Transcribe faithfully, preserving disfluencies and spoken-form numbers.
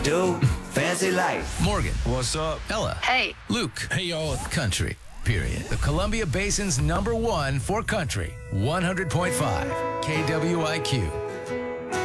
do. Fancy life. Morgan. What's up? Ella. Hey. Luke. Hey, y'all. Country. Period. The Columbia Basin's number one for country. one hundred point five K W I Q.